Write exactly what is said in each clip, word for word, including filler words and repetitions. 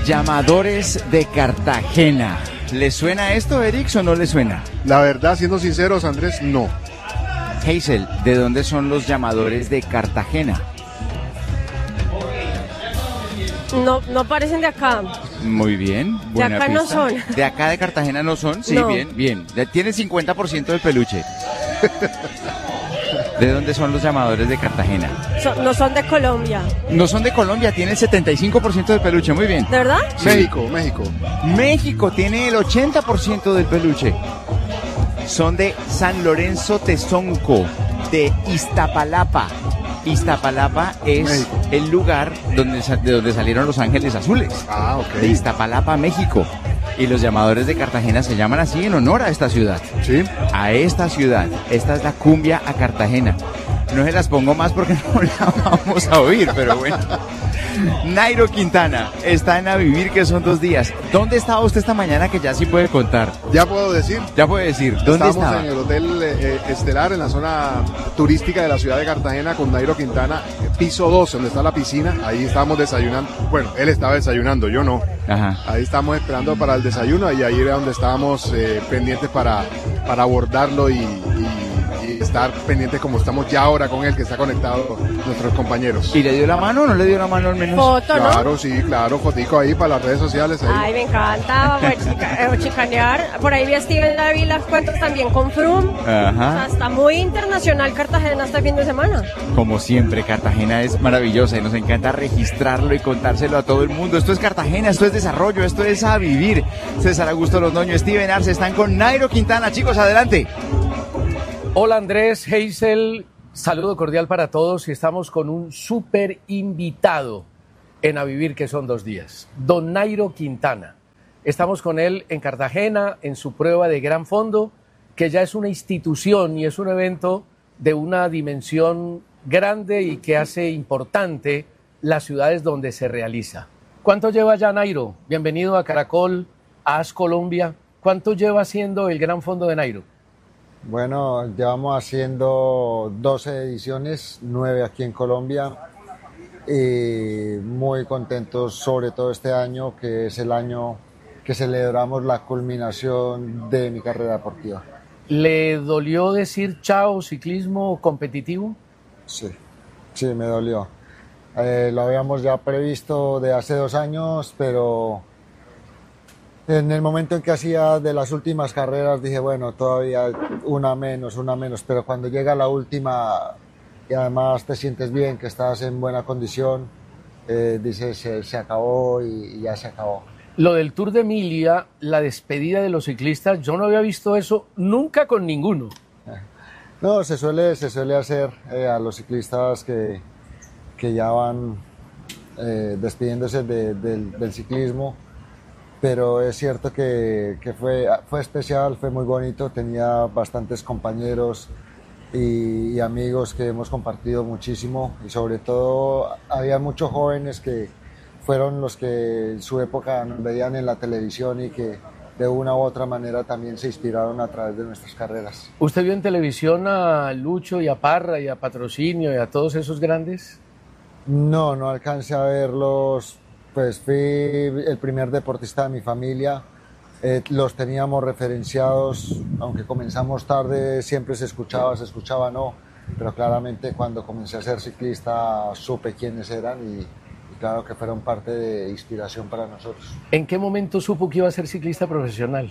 Llamadores de Cartagena. ¿Le suena esto, Erix, o no le suena? La verdad, siendo sinceros, Andrés, no. Hazel, ¿de dónde son los llamadores de Cartagena? No, no parecen de acá. Muy bien. Buena de acá pista. no son. ¿De acá de Cartagena no son? Sí, no. bien, bien. Tiene cincuenta por ciento del peluche. ¿De dónde son los llamadores de Cartagena? So, no son de Colombia. No son de Colombia, tiene el setenta y cinco por ciento del peluche, muy bien. ¿De verdad? Sí. México, México. México tiene el ochenta por ciento del peluche. Son de San Lorenzo Tezonco, de Iztapalapa. Iztapalapa es México. El lugar donde, de donde salieron los Ángeles Azules. Ah, ok. De Iztapalapa, México. Y los llamadores de Cartagena se llaman así en honor a esta ciudad. Sí. A esta ciudad. Esta es la cumbia a Cartagena. No se las pongo más porque no la vamos a oír, pero bueno. Nairo Quintana está en A Vivir, que son dos días. ¿Dónde estaba usted esta mañana, que ya sí puede contar? Ya puedo decir. Ya puede decir. ¿Dónde Estamos estaba? en el Hotel eh, Estelar, en la zona turística de la ciudad de Cartagena, con Nairo Quintana, piso dos, donde está la piscina. Ahí estábamos desayunando. Bueno, él estaba desayunando, yo no. Ajá. Ahí estamos esperando para el desayuno y ahí era donde estábamos eh, pendientes para, para abordarlo y, y, y estar pendientes como estamos ya ahora con él, que está conectado con nuestros compañeros. ¿Y le dio la mano o no le dio la mano al menos? Foto, ¿no? Claro, sí, claro, fotico ahí para las redes sociales. Ahí. Ay, me encanta pues, chica, eh, chicanear. Por ahí vi a Steven Dávila cuentos también con Froome. Ajá. O sea, está muy internacional Cartagena este fin de semana. Como siempre, Cartagena es maravillosa y nos encanta registrarlo y contárselo a todo el mundo. Esto es Cartagena, esto es desarrollo, esto es A Vivir. César Augusto Londoño, Steven Arce están con Nairo Quintana. Chicos, adelante. Hola Andrés, Hazel, saludo cordial para todos y estamos con un súper invitado en A Vivir, que son dos días, don Nairo Quintana. Estamos con él en Cartagena, en su prueba de gran fondo, que ya es una institución y es un evento de una dimensión grande y que hace importante las ciudades donde se realiza. ¿Cuánto lleva ya, Nairo? Bienvenido a Caracol, a As Colombia. ¿Cuánto lleva haciendo el gran fondo de Nairo? Bueno, llevamos haciendo doce ediciones, nueve aquí en Colombia, y muy contentos sobre todo este año, que es el año que celebramos la culminación de mi carrera deportiva. ¿Le dolió decir chao ciclismo competitivo? Sí, sí, me dolió. Eh, lo habíamos ya previsto de hace dos años, pero en el momento en que hacía de las últimas carreras dije, bueno, todavía una menos, una menos, pero cuando llega la última y además te sientes bien, que estás en buena condición, eh, dices, se, se acabó y, y ya se acabó. Lo del Tour de Emilia, la despedida de los ciclistas, yo no había visto eso nunca con ninguno. No, se suele, se suele hacer eh, a los ciclistas que, que ya van eh, despidiéndose de, del, del ciclismo. Pero es cierto que, que fue, fue especial, fue muy bonito, tenía bastantes compañeros y, y amigos que hemos compartido muchísimo, y sobre todo había muchos jóvenes que fueron los que en su época nos veían en la televisión y que de una u otra manera también se inspiraron a través de nuestras carreras. ¿Usted vio en televisión a Lucho y a Parra y a Patrocinio y a todos esos grandes? No, no alcancé a verlos. Pues fui el primer deportista de mi familia, eh, los teníamos referenciados, aunque comenzamos tarde, siempre se escuchaba, se escuchaba no, pero claramente cuando comencé a ser ciclista supe quiénes eran y, y claro que fueron parte de inspiración para nosotros. ¿En qué momento supo que iba a ser ciclista profesional?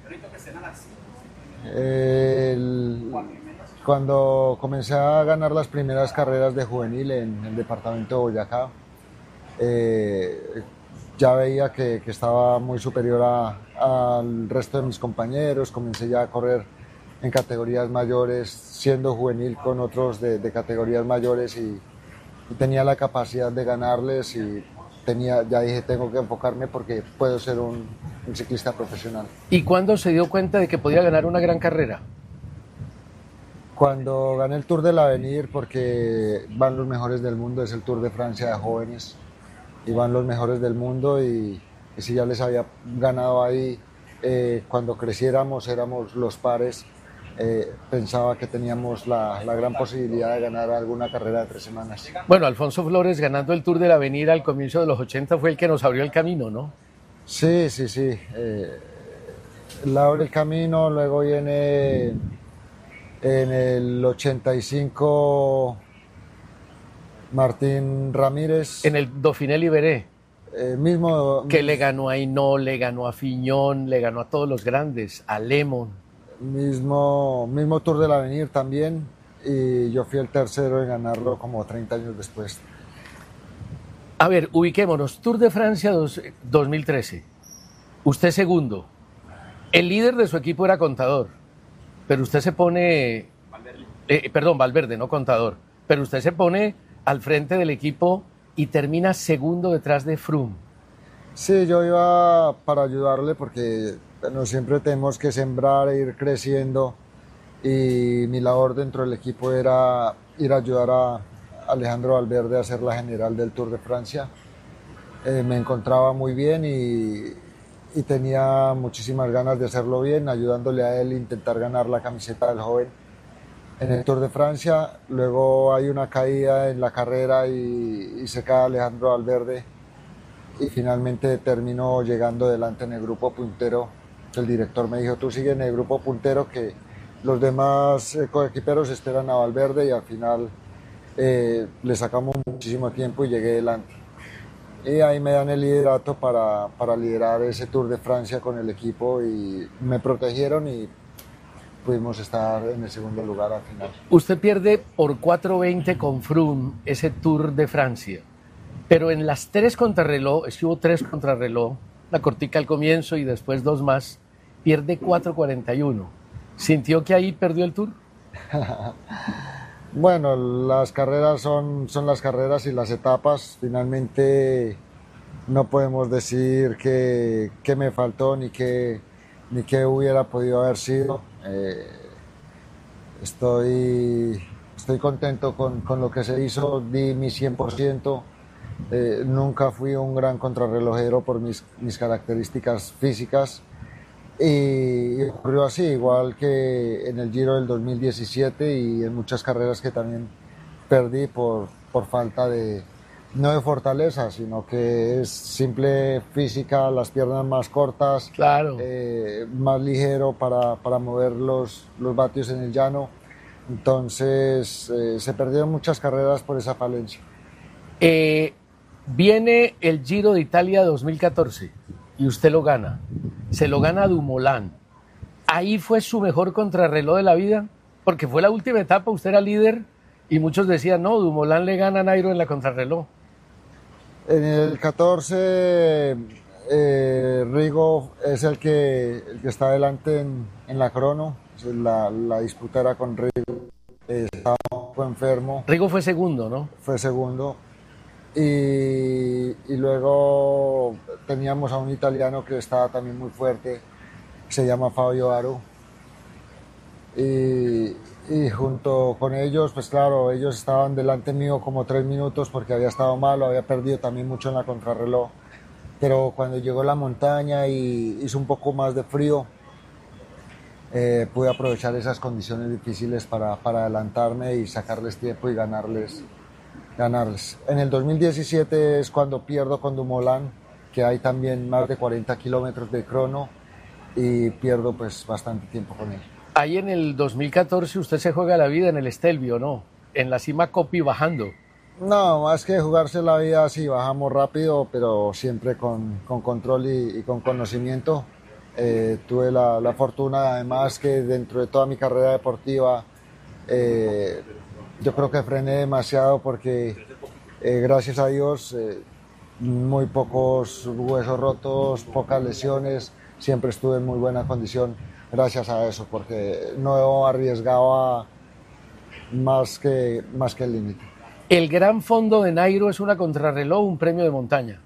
Eh, el, cuando comencé a ganar las primeras carreras de juvenil en el departamento de Boyacá, Eh, ya veía que, que estaba muy superior a, al resto de mis compañeros, comencé ya a correr en categorías mayores, siendo juvenil con otros de, de categorías mayores y, y tenía la capacidad de ganarles y tenía, ya dije, tengo que enfocarme porque puedo ser un, un ciclista profesional. ¿Y cuándo se dio cuenta de que podía ganar una gran carrera? Cuando gané el Tour del Avenir, porque van los mejores del mundo, es el Tour de Francia de jóvenes, y van los mejores del mundo y, y si ya les había ganado ahí, eh, cuando creciéramos éramos los pares eh, pensaba que teníamos la, la gran posibilidad de ganar alguna carrera de tres semanas. Bueno, Alfonso Flores ganando el Tour del Avenir al comienzo de los ochenta fue el que nos abrió el camino, ¿no? Sí, sí, sí. Eh, le abre el camino, luego viene en el ochenta y cinco Martín Ramírez. En el Dauphiné Libéré. Eh, mismo... Que le ganó a Hinault, le ganó a Fignon, le ganó a todos los grandes, a Lemon. Mismo, mismo Tour del Avenir también, y yo fui el tercero en ganarlo como treinta años después. A ver, ubiquémonos. Tour de Francia dos, dos mil trece. Usted segundo. El líder de su equipo era Contador, pero usted se pone... Eh, perdón, Valverde, no Contador. Pero usted se pone al frente del equipo y termina segundo detrás de Froome. Sí, yo iba para ayudarle porque bueno, siempre tenemos que sembrar e ir creciendo, y mi labor dentro del equipo era ir a ayudar a Alejandro Valverde a ser la general del Tour de Francia. Eh, me encontraba muy bien y, y tenía muchísimas ganas de hacerlo bien, ayudándole a él a intentar ganar la camiseta del joven en el Tour de Francia. Luego hay una caída en la carrera y, y se cae Alejandro Valverde, y finalmente terminó llegando delante en el grupo puntero. El director me dijo: tú sigue en el grupo puntero, que los demás eh, coequiperos esperan a Valverde, y al final eh, le sacamos muchísimo tiempo y llegué delante. Y ahí me dan el liderato para, para liderar ese Tour de Francia con el equipo, y me protegieron y pudimos estar en el segundo lugar al final. Usted pierde por cuatro veinte con Froome ese Tour de Francia, pero en las tres contrarreloj, es que hubo tres contrarreloj, la cortica al comienzo y después dos más, pierde cuatro cuarenta y uno. ¿Sintió que ahí perdió el Tour? Bueno, las carreras son, son las carreras y las etapas. Finalmente no podemos decir que, que me faltó ni que, ni que hubiera podido haber sido. Eh, estoy, estoy contento con, con lo que se hizo, di mi cien por ciento. Eh, nunca fui un gran contrarrelojero por mis, mis características físicas, y ocurrió así, igual que en el Giro del dos mil diecisiete y en muchas carreras que también perdí por, por falta de, no de fortaleza, sino que es simple física, las piernas más cortas, claro. eh, más ligero para, para mover los, los vatios en el llano. Entonces eh, se perdieron muchas carreras por esa falencia. Eh, viene el Giro de Italia dos mil catorce y usted lo gana. Se lo gana a Dumoulin. ¿Ahí fue su mejor contrarreloj de la vida? Porque fue la última etapa, usted era líder y muchos decían, no, Dumoulin le gana a Nairo en la contrarreloj. En el catorce, eh, Rigo es el que, el que está adelante en, en la crono. La, la disputa era con Rigo. Eh, estaba un poco enfermo. Rigo fue segundo, ¿no? Fue segundo. Y, y luego teníamos a un italiano que estaba también muy fuerte, se llama Fabio Aru. Y, y junto con ellos, pues claro, ellos estaban delante mío como tres minutos porque había estado malo, había perdido también mucho en la contrarreloj. Pero cuando llegó la montaña y hizo un poco más de frío, eh, pude aprovechar esas condiciones difíciles para, para adelantarme y sacarles tiempo y ganarles. ganarles. En el dos mil diecisiete es cuando pierdo con Dumoulin, que hay también más de cuarenta kilómetros de crono, y pierdo pues bastante tiempo con él. Ahí en el dos mil catorce usted se juega la vida en el Stelvio, ¿no? En la cima Coppi bajando. No, más que jugarse la vida, sí, bajamos rápido, pero siempre con, con control y, y con conocimiento. Eh, tuve la, la fortuna, además, que dentro de toda mi carrera deportiva, eh, yo creo que frené demasiado porque, eh, gracias a Dios, eh, muy pocos huesos rotos, pocas lesiones, siempre estuve en muy buena condición gracias a eso, porque no arriesgaba más que, más que el límite. ¿El Gran Fondo de Nairo es una contrarreloj o un premio de montaña?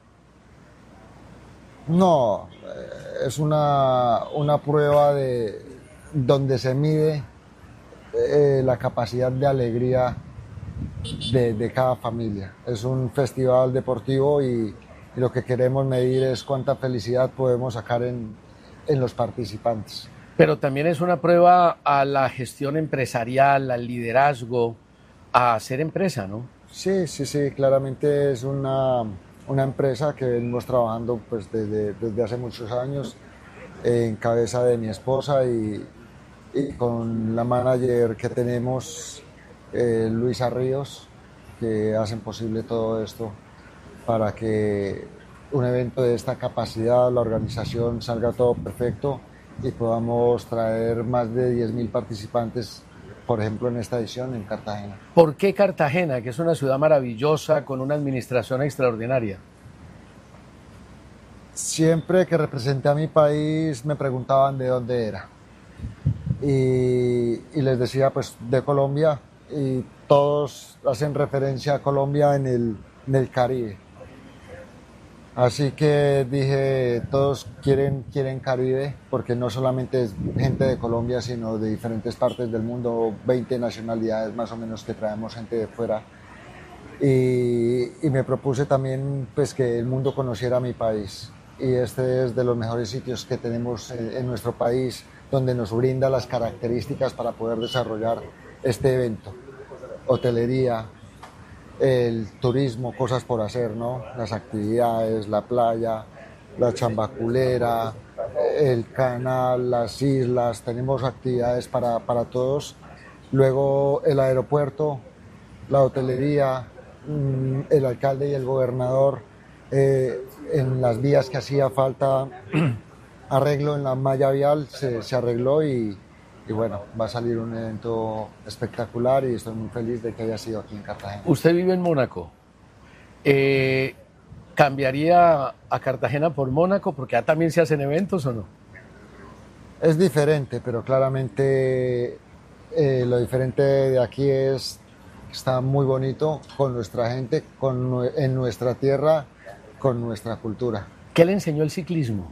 No, eh, es una, una prueba de, donde se mide eh, la capacidad de alegría de, de cada familia. Es un festival deportivo y, y lo que queremos medir es cuánta felicidad podemos sacar en, en los participantes. Pero también es una prueba a la gestión empresarial, al liderazgo, a hacer empresa, ¿no? Sí, sí, sí, claramente es una, una empresa que venimos trabajando pues, desde, desde hace muchos años eh, en cabeza de mi esposa y, y con la manager que tenemos, eh, Luisa Ríos, que hacen posible todo esto para que un evento de esta capacidad, la organización salga todo perfecto y podamos traer más de diez mil participantes, por ejemplo, en esta edición en Cartagena. ¿Por qué Cartagena, que es una ciudad maravillosa con una administración extraordinaria? Siempre que representé a mi país me preguntaban de dónde era y, y les decía pues de Colombia, y todos hacen referencia a Colombia en el, en el Caribe. Así que dije, todos quieren, quieren Caribe, porque no solamente es gente de Colombia, sino de diferentes partes del mundo, veinte nacionalidades más o menos que traemos gente de fuera. Y, y me propuse también pues, que el mundo conociera mi país. Y este es de los mejores sitios que tenemos en, en nuestro país, donde nos brinda las características para poder desarrollar este evento. Hotelería, el turismo, cosas por hacer, ¿no? Las actividades, la playa, la chambaculera, el canal, las islas, tenemos actividades para, para todos. Luego el aeropuerto, la hotelería, el alcalde y el gobernador, eh, en las vías que hacía falta arreglo en la malla vial, se, se arregló y Y bueno, va a salir un evento espectacular y estoy muy feliz de que haya sido aquí en Cartagena. Usted vive en Mónaco. Eh, ¿Cambiaría a Cartagena por Mónaco? Porque acá también se hacen eventos, ¿o no? Es diferente, pero claramente eh, lo diferente de aquí es que está muy bonito con nuestra gente, con, en nuestra tierra, con nuestra cultura. ¿Qué le enseñó el ciclismo?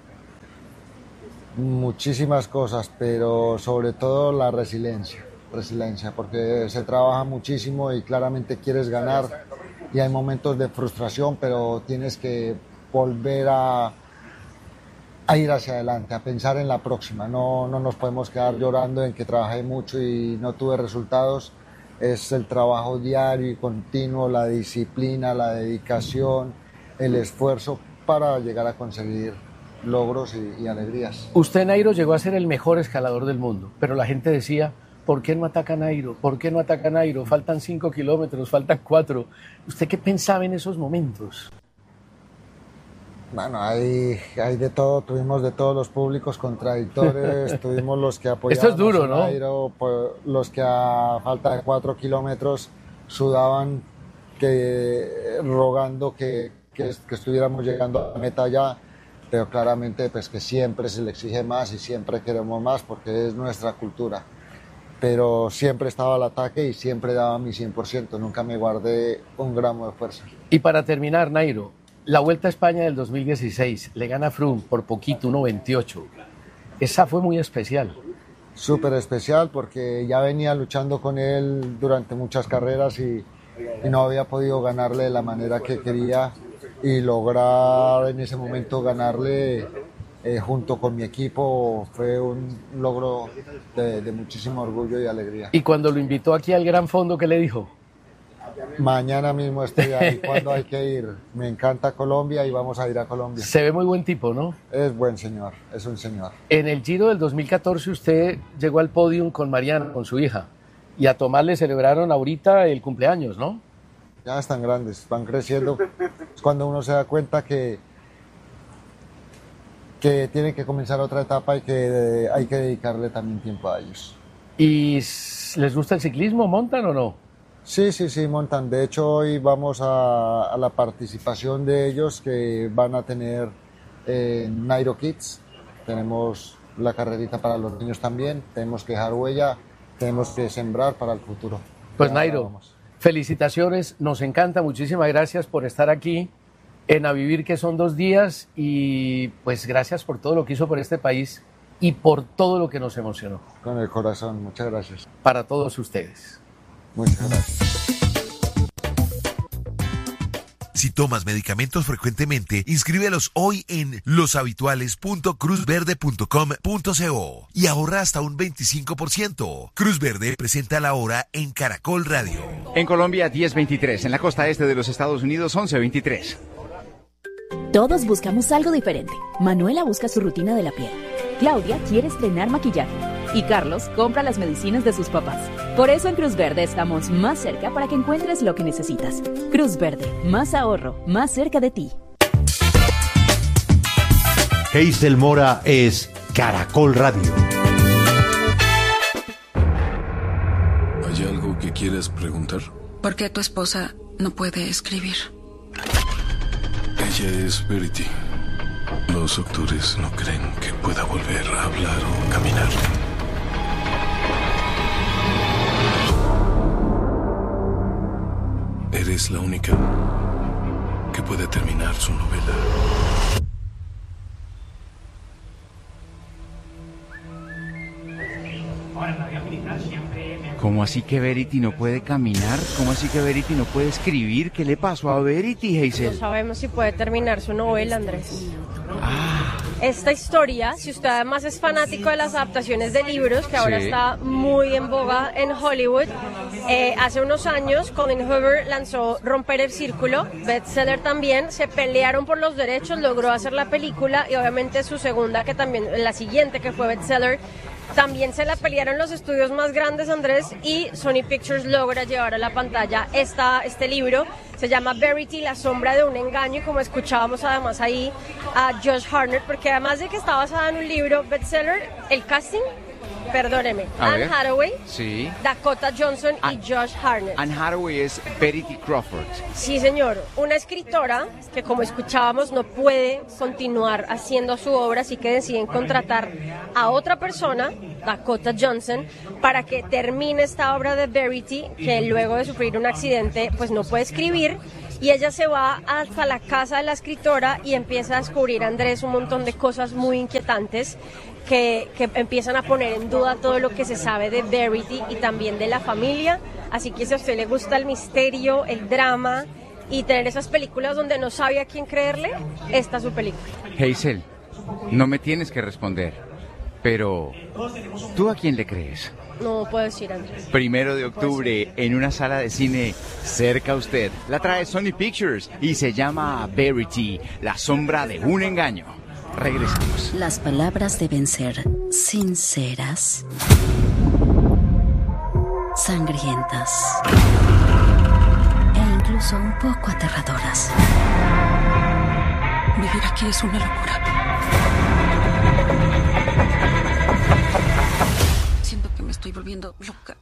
Muchísimas cosas, pero sobre todo la resiliencia, resiliencia, porque se trabaja muchísimo y claramente quieres ganar y hay momentos de frustración, pero tienes que volver a, a ir hacia adelante, a pensar en la próxima. No, no nos podemos quedar llorando en que trabajé mucho y no tuve resultados. Es el trabajo diario y continuo, la disciplina, la dedicación, el esfuerzo para llegar a conseguir logros y, y alegrías. Usted, Nairo, llegó a ser el mejor escalador del mundo, pero la gente decía, ¿por qué no ataca Nairo? ¿Por qué no ataca Nairo? Faltan cinco kilómetros, faltan cuatro. ¿Usted qué pensaba en esos momentos? Bueno, hay, hay de todo, tuvimos de todos los públicos contradictores, tuvimos los que apoyaban Esto es duro, ¿no? a Nairo, pues, los que a falta de cuatro kilómetros sudaban que, rogando que, que, que estuviéramos llegando a la meta ya. Pero claramente pues que siempre se le exige más y siempre queremos más porque es nuestra cultura. Pero siempre estaba al ataque y siempre daba mi cien por ciento, nunca me guardé un gramo de fuerza. Y para terminar, Nairo, la Vuelta a España del dos mil dieciséis, le gana Froome por poquito, uno veintiocho. Esa fue muy especial. Súper especial porque ya venía luchando con él durante muchas carreras y, y no había podido ganarle de la manera que quería. Y lograr en ese momento ganarle eh, junto con mi equipo fue un logro de, de muchísimo orgullo y alegría. Y cuando lo invitó aquí al Gran Fondo, ¿qué le dijo? Mañana mismo estoy ahí. ¿Cuándo hay que ir? Me encanta Colombia y vamos a ir a Colombia. Se ve muy buen tipo, ¿no? Es buen señor, es un señor. En el Giro del dos mil catorce usted llegó al podium con Mariana, con su hija, y a Tomás le celebraron ahorita el cumpleaños, ¿no? Ya están grandes, van creciendo. Es cuando uno se da cuenta que, que tiene que comenzar otra etapa y que hay que dedicarle también tiempo a ellos. ¿Y les gusta el ciclismo? ¿Montan o no? Sí, sí, sí, montan. De hecho, hoy vamos a, a la participación de ellos que van a tener eh, Nairo Kids. Tenemos la carrerita para los niños también. Tenemos que dejar huella, tenemos que sembrar para el futuro. Pues ya, Nairo, vamos. Felicitaciones, nos encanta, muchísimas gracias por estar aquí en A Vivir, que son dos días, y pues gracias por todo lo que hizo por este país y por todo lo que nos emocionó. Con el corazón, muchas gracias. Para todos ustedes. Muchas gracias. Si tomas medicamentos frecuentemente, inscríbelos hoy en loshabituales punto cruz verde punto com punto co y ahorra hasta un veinticinco por ciento. Cruz Verde presenta la hora en Caracol Radio. En Colombia, diez veintitrés. En la costa este de los Estados Unidos, once veintitrés. Todos buscamos algo diferente. Manuela busca su rutina de la piel. Claudia quiere estrenar maquillaje. Y Carlos compra las medicinas de sus papás. Por eso en Cruz Verde estamos más cerca para que encuentres lo que necesitas. Cruz Verde, más ahorro, más cerca de ti. Heisel Mora es Caracol Radio. ¿Hay algo que quieras preguntar? ¿Por qué tu esposa no puede escribir? Ella es Verity. Los doctores no creen que pueda volver a hablar o caminar. Eres la única que puede terminar su novela. ¿Cómo así que Verity no puede caminar? ¿Cómo así que Verity no puede escribir? ¿Qué le pasó a Verity, Heisel? No sabemos si puede terminar su novela, Andrés. Ah. Esta historia, si usted además es fanático de las adaptaciones de libros, que ahora Sí. está muy en boga en Hollywood, eh, hace unos años Colin Hoover lanzó Romper el Círculo, bestseller también, se pelearon por los derechos, logró hacer la película y obviamente su segunda, que también, la siguiente que fue bestseller, también se la pelearon los estudios más grandes, Andrés, y Sony Pictures logra llevar a la pantalla esta, este libro. Se llama Verity, la sombra de un engaño, y como escuchábamos además ahí a Josh Hartnett, porque además de que está basada en un libro bestseller, el casting, perdóneme, A Anne ver. Hathaway, Sí. Dakota Johnson y Josh Hartnett. Anne Hathaway es Verity Crawford. Sí, señor. Una escritora que, como escuchábamos, no puede continuar haciendo su obra, así que deciden contratar a otra persona, Dakota Johnson, para que termine esta obra de Verity, que luego de sufrir un accidente, pues no puede escribir. Y ella se va hasta la casa de la escritora y empieza a descubrir, Andrés, un montón de cosas muy inquietantes que, que empiezan a poner en duda todo lo que se sabe de Verity y también de la familia. Así que si a usted le gusta el misterio, el drama y tener esas películas donde no sabe a quién creerle, esta es su película. Heisel, no me tienes que responder, pero ¿tú a quién le crees? No puedo decir, Andrés. Primero de octubre, en una sala de cine cerca a usted. La trae Sony Pictures y se llama Verity, la sombra de un engaño. Regresamos. Las palabras deben ser sinceras, sangrientas e incluso un poco aterradoras. Vivir aquí es una locura. Siento que me estoy volviendo loca.